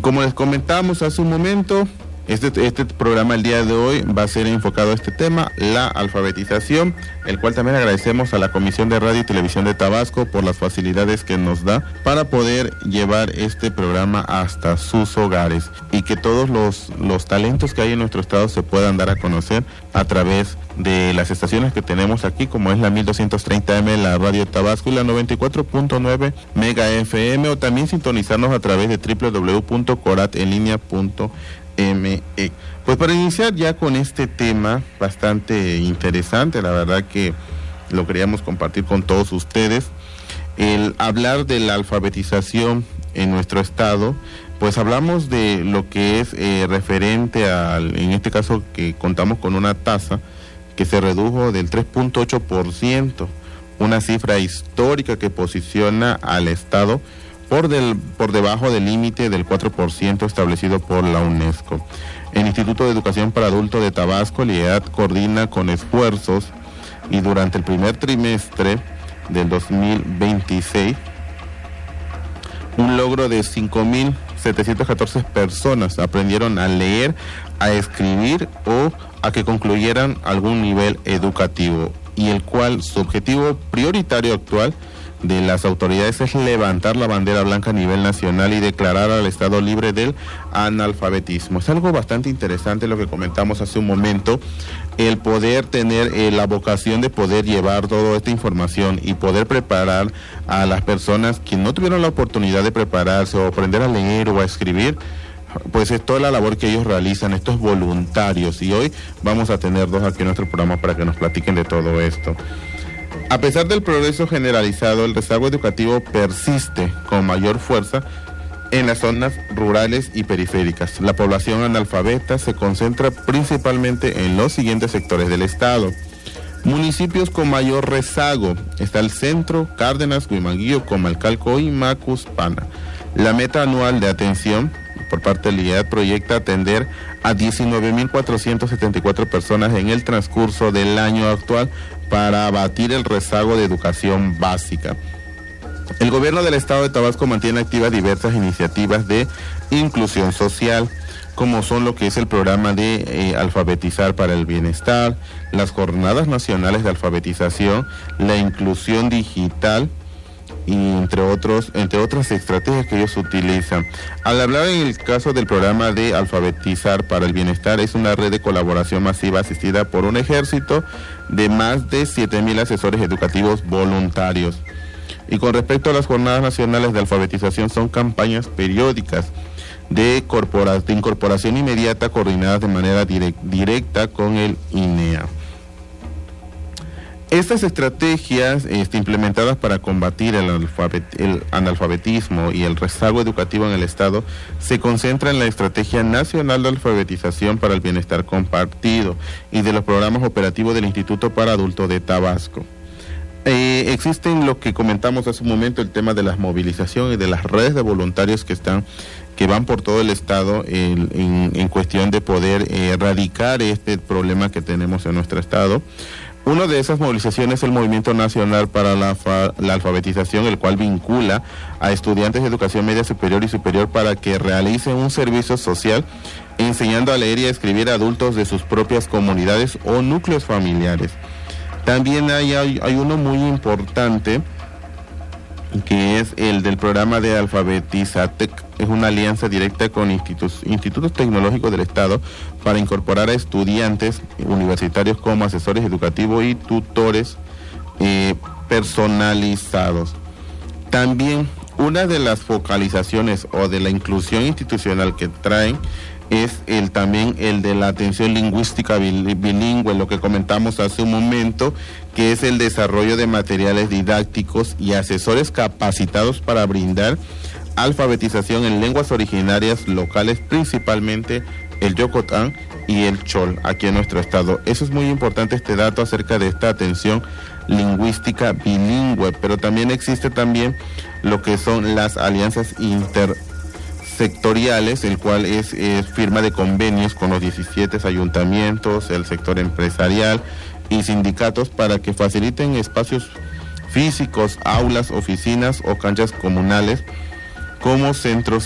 Como les comentábamos hace un momento, este programa el día de hoy va a ser enfocado a este tema, la alfabetización, el cual también agradecemos a la Comisión de Radio y Televisión de Tabasco por las facilidades que nos da para poder llevar este programa hasta sus hogares y que todos los talentos que hay en nuestro estado se puedan dar a conocer a través de las estaciones que tenemos aquí, como es la 1230M, la Radio Tabasco, y la 94.9 Mega FM, o también sintonizarnos a través de www.coratelinea.me. Pues para iniciar ya con este tema bastante interesante, la verdad que lo queríamos compartir con todos ustedes, el hablar de la alfabetización en nuestro estado. Pues hablamos de lo que es referente en este caso que contamos con una tasa que se redujo del 3.8%, una cifra histórica que posiciona al estado por debajo del límite del 4% establecido por la UNESCO. El Instituto de Educación para Adultos de Tabasco, el IEAD, coordina con esfuerzos y durante el primer trimestre del 2026, un logro de 5.714 personas aprendieron a leer, a escribir o a que concluyeran algún nivel educativo, y el cual su objetivo prioritario actual de las autoridades es levantar la bandera blanca a nivel nacional y declarar al Estado libre del analfabetismo. Es algo bastante interesante lo que comentamos hace un momento, el poder tener la vocación de poder llevar toda esta información y poder preparar a las personas que no tuvieron la oportunidad de prepararse o aprender a leer o a escribir. Pues es toda la labor que ellos realizan, estos voluntarios, y hoy vamos a tener dos aquí en nuestro programa para que nos platiquen de todo esto. A pesar del progreso generalizado, el rezago educativo persiste con mayor fuerza en las zonas rurales y periféricas. La población analfabeta se concentra principalmente en los siguientes sectores del estado. Municipios con mayor rezago está el Centro, Cárdenas, Huimanguillo, Comalcalco y Macuspana. La meta anual de atención por parte del IEAD proyecta atender a 19.474 personas en el transcurso del año actual para abatir el rezago de educación básica. El gobierno del estado de Tabasco mantiene activas diversas iniciativas de inclusión social, como son lo que es el programa de alfabetizar para el bienestar, las jornadas nacionales de alfabetización, la inclusión digital, y entre otras estrategias que ellos utilizan. Al hablar en el caso del programa de alfabetizar para el bienestar, es una red de colaboración masiva asistida por un ejército de más de 7.000 asesores educativos voluntarios. Y con respecto a las jornadas nacionales de alfabetización, son campañas periódicas de incorporación inmediata coordinadas de manera directa con el INEA. Estas estrategias implementadas para combatir el analfabetismo y el rezago educativo en el estado se concentran en la Estrategia Nacional de Alfabetización para el Bienestar Compartido y de los programas operativos del Instituto para Adultos de Tabasco. Existen lo que comentamos hace un momento, el tema de la movilización y de las redes de voluntarios que van por todo el estado en cuestión de poder erradicar este problema que tenemos en nuestro estado. Una de esas movilizaciones es el Movimiento Nacional para la Alfabetización, el cual vincula a estudiantes de educación media superior y superior para que realicen un servicio social enseñando a leer y a escribir a adultos de sus propias comunidades o núcleos familiares. También hay uno muy importante, que es el del programa de Alfabetizatec. Es una alianza directa con institutos tecnológicos del estado para incorporar a estudiantes universitarios como asesores educativos y tutores personalizados. También una de las focalizaciones o de la inclusión institucional que traen es también el de la atención lingüística bilingüe, lo que comentamos hace un momento, que es el desarrollo de materiales didácticos y asesores capacitados para brindar alfabetización en lenguas originarias locales, principalmente el Yocotán y el Chol, aquí en nuestro estado. Eso es muy importante, este dato acerca de esta atención lingüística bilingüe, pero también existe lo que son las alianzas intersectoriales, el cual es firma de convenios con los 17 ayuntamientos, el sector empresarial y sindicatos para que faciliten espacios físicos, aulas, oficinas o canchas comunales como centros